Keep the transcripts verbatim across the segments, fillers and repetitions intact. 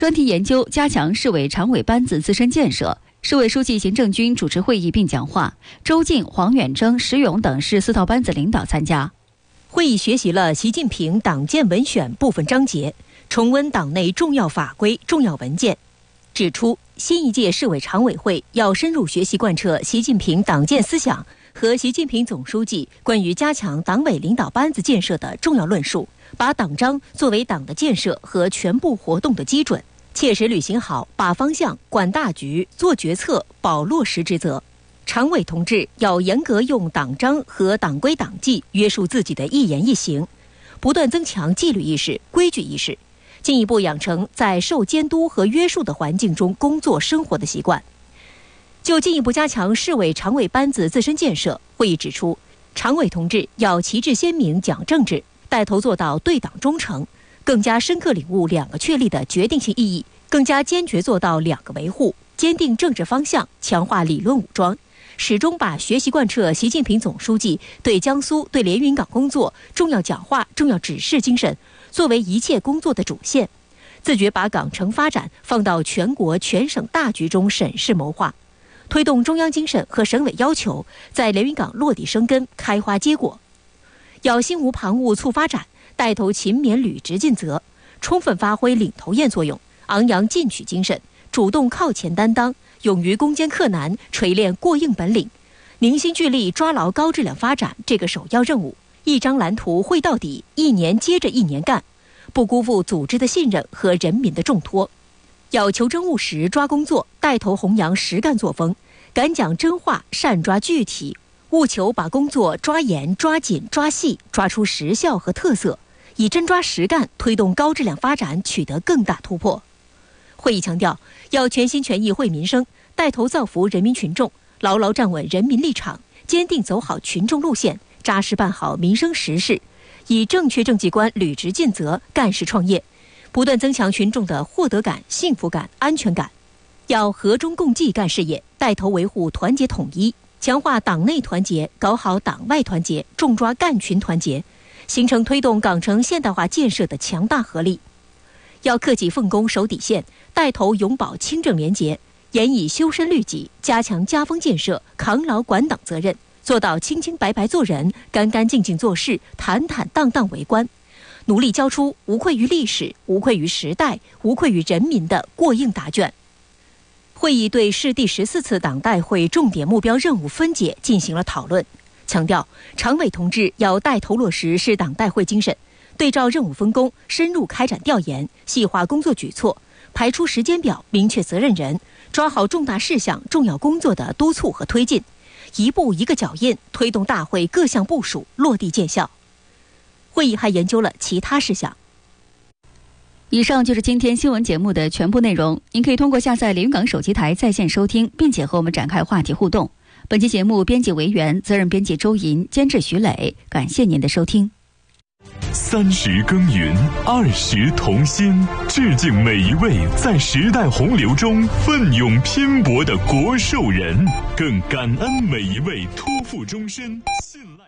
专题研究加强市委常委班子自身建设。市委书记邢正军主持会议并讲话，周进、黄远征、石勇等市四套班子领导参加。 会议学习了习近平党建文选部分章节，重温党内重要法规、重要文件，指出新一届市委常委会要深入学习贯彻习近平党建思想和习近平总书记关于加强党委领导班子建设的重要论述，把党章作为党的建设和全部活动的基准，切实履行好把方向、管大局、做决策、保落实职责。常委同志要严格用党章和党规党纪约束自己的一言一行，不断增强纪律意识、规矩意识，进一步养成在受监督和约束的环境中工作生活的习惯。就进一步加强市委常委班子自身建设，会议指出，常委同志要旗帜鲜明讲政治，带头做到对党忠诚，更加深刻领悟两个确立的决定性意义，更加坚决做到两个维护，坚定政治方向，强化理论武装，始终把学习贯彻习近平总书记对江苏、对连云港工作重要讲话、重要指示精神作为一切工作的主线，自觉把港城发展放到全国全省大局中审视谋划，推动中央精神和省委要求在连云港落地生根、开花结果。要心无旁骛促发展，带头勤勉履职尽责，充分发挥领头雁作用，昂扬进取精神，主动靠前担当，勇于攻坚克难，锤炼过硬本领，凝心聚力抓牢高质量发展这个首要任务，一张蓝图绘到底，一年接着一年干，不辜负组织的信任和人民的重托。要求真务实抓工作，带头弘扬实干作风，敢讲真话，善抓具体，务求把工作抓严、抓紧、抓细，抓出实效和特色，以真抓实干推动高质量发展取得更大突破。会议强调，要全心全意惠民生，带头造福人民群众，牢牢站稳人民立场，坚定走好群众路线，扎实办好民生实事，以正确政绩观履职尽责，干事创业，不断增强群众的获得感、幸福感、安全感。要和衷共济干事业，带头维护团结统一，强化党内团结，搞好党外团结，重抓干群团结，形成推动港城现代化建设的强大合力。要克己奉公守底线，带头永保清正廉洁，严以修身律己，加强家风建设，扛牢管党责任，做到清清白白做人，干干净净做事，坦坦荡荡为官，努力交出无愧于历史、无愧于时代、无愧于人民的过硬答卷。会议对市第十四次党代会重点目标任务分解进行了讨论，强调常委同志要带头落实市党代会精神，对照任务分工，深入开展调研，细化工作举措，排出时间表，明确责任人，抓好重大事项、重要工作的督促和推进，一步一个脚印，推动大会各项部署落地见效。会议还研究了其他事项。 以上就是今天新闻节目的全部内容，您可以通过下载连云港手机台在线收听，并且和我们展开话题互动。本期节目编辑维园，责任编辑周莹，监制徐磊，感谢您的收听。 三十耕耘，二十同心，致敬每一位在时代洪流中奋勇拼搏的国兽人，更感恩每一位托付终身、信赖。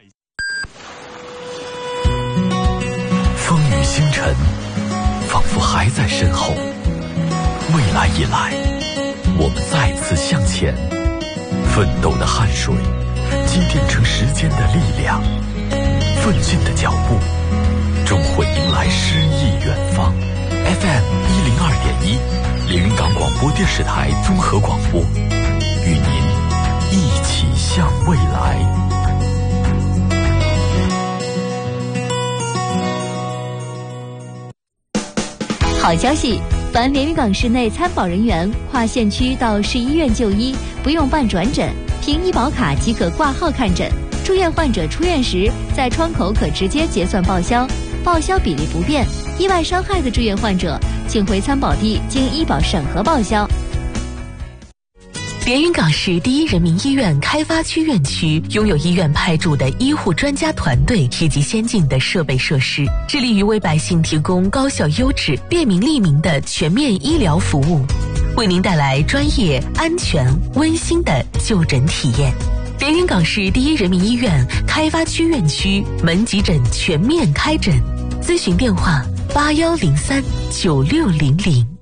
风雨星辰仿佛还在身后，未来已来，我们再次向前，奋斗的汗水积淀成时间的力量，奋进的脚步终会迎来诗意远方。 F M 一零二点一，连云港广播电视台综合广播，与您一起向未来。 好消息，凡连云港市内参保人员跨县区到市医院就医，不用办转诊，凭医保卡即可挂号看诊。住院患者出院时，在窗口可直接结算报销，报销比例不变。意外伤害的住院患者，请回参保地经医保审核报销。 连云港市第一人民医院开发区院区拥有医院派驻的医护专家团队以及先进的设备设施，致力于为百姓提供高效优质、便民利民的全面医疗服务，为您带来专业、安全、温馨的就诊体验。连云港市第一人民医院开发区院区门急诊全面开诊，咨询电话八幺零三九六零零。